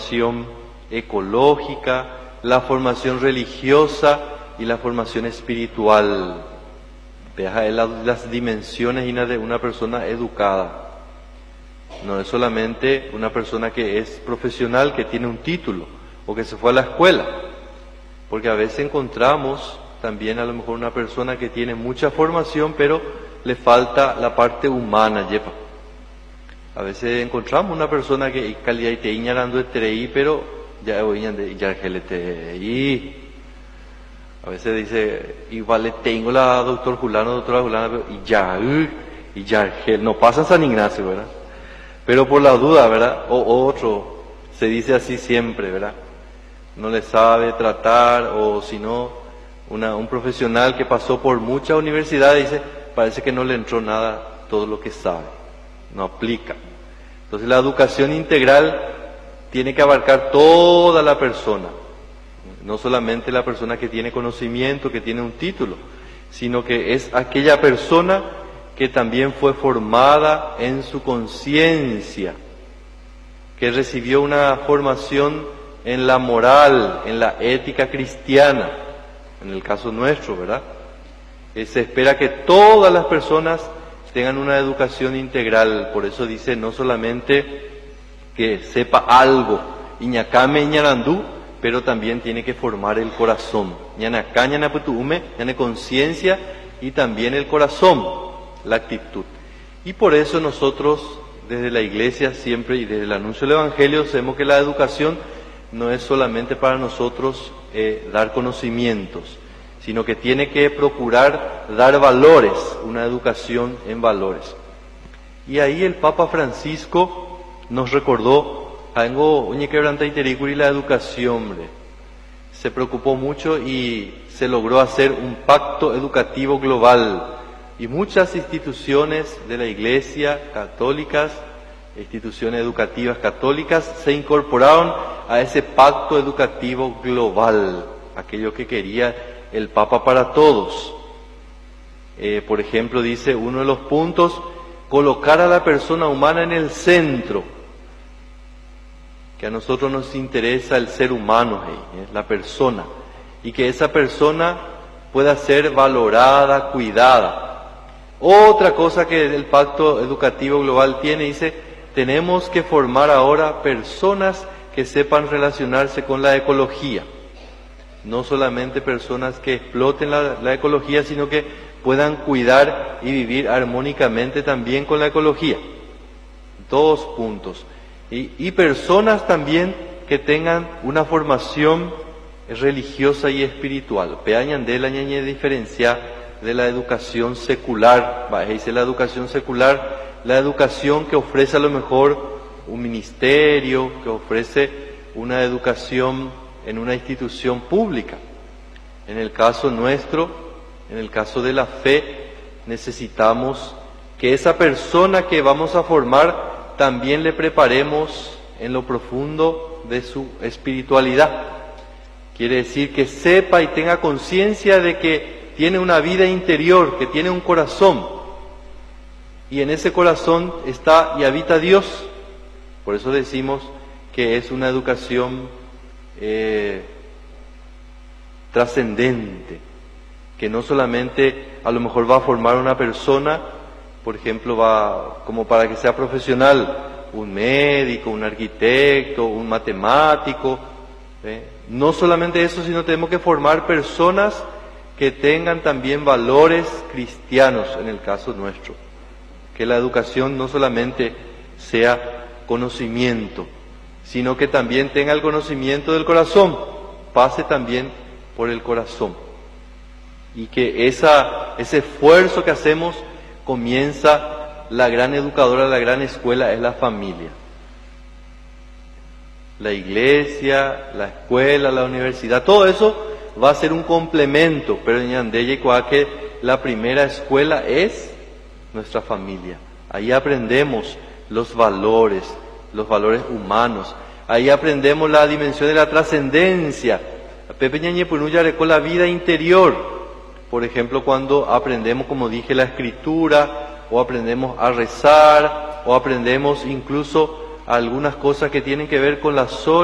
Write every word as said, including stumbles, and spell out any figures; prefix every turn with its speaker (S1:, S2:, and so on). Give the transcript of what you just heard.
S1: formación ecológica, la formación religiosa y la formación espiritual. Deja las dimensiones de una persona educada. No es solamente una persona que es profesional, que tiene un título o que se fue a la escuela, porque a veces encontramos también a lo mejor una persona que tiene mucha formación, pero le falta la parte humana, yepa. A veces encontramos una persona que calidad y te iñarando de pero ya oían de ya y a veces dice igual le tengo la doctor Julano, doctora Julana, pero y ya y ya no pasa en San Ignacio, ¿verdad? Pero por la duda, ¿verdad? O otro, se dice así siempre, ¿verdad? No le sabe tratar, o si no, una, un profesional que pasó por muchas universidades dice, parece que no le entró nada todo lo que sabe, no aplica. Entonces la educación integral tiene que abarcar toda la persona, no solamente la persona que tiene conocimiento, que tiene un título, sino que es aquella persona que también fue formada en su conciencia, que recibió una formación en la moral, en la ética cristiana, en el caso nuestro, ¿verdad? Eh, se espera que todas las personas tengan una educación integral, por eso dice no solamente que sepa algo, iñacame iñarandú, pero también tiene que formar el corazón, ñanacá, ñanaputuume, ñane conciencia y también el corazón, la actitud. Y por eso nosotros desde la iglesia siempre y desde el anuncio del Evangelio sabemos que la educación no es solamente para nosotros eh, dar conocimientos, sino que tiene que procurar dar valores, una educación en valores. Y ahí el Papa Francisco nos recordó, algo oñe quebranta y la educación, hombre. Se preocupó mucho y se logró hacer un pacto educativo global. Y muchas instituciones de la Iglesia católicas, instituciones educativas católicas, se incorporaron a ese pacto educativo global, aquello que quería el Papa para todos. Eh, por ejemplo, dice uno de los puntos, colocar a la persona humana en el centro, que a nosotros nos interesa el ser humano, eh, la persona, y que esa persona pueda ser valorada, cuidada. Otra cosa que el Pacto Educativo Global tiene, dice, tenemos que formar ahora personas que sepan relacionarse con la ecología. No solamente personas que exploten la, la ecología, sino que puedan cuidar y vivir armónicamente también con la ecología. Dos puntos. Y, y personas también que tengan una formación religiosa y espiritual. Peañan de la ñañe diferencia de la educación secular, dice la educación secular, la educación que ofrece a lo mejor un ministerio, que ofrece una educación en una institución pública. En el caso nuestro, en el caso de la fe, necesitamos que esa persona que vamos a formar también le preparemos en lo profundo de su espiritualidad. Quiere decir que sepa y tenga conciencia de que tiene una vida interior, que tiene un corazón, y en ese corazón está y habita Dios. Por eso decimos que es una educación eh, trascendente, que no solamente a lo mejor va a formar una persona, por ejemplo, va como para que sea profesional, un médico, un arquitecto, un matemático, ¿eh? No solamente eso, sino tenemos que formar personas que tengan también valores cristianos en el caso nuestro. Que la educación no solamente sea conocimiento, sino que también tenga el conocimiento del corazón, pase también por el corazón. Y que esa, ese esfuerzo que hacemos comienza, la gran educadora, la gran escuela es la familia. La iglesia, la escuela, la universidad, todo eso va a ser un complemento, pero en Yandeye que la primera escuela es nuestra familia. Ahí aprendemos los valores, los valores humanos. Ahí aprendemos la dimensión de la trascendencia. Pepe Ñañe Punuya recó la vida interior. Por ejemplo, cuando aprendemos, como dije, la escritura, o aprendemos a rezar, o aprendemos incluso algunas cosas que tienen que ver con la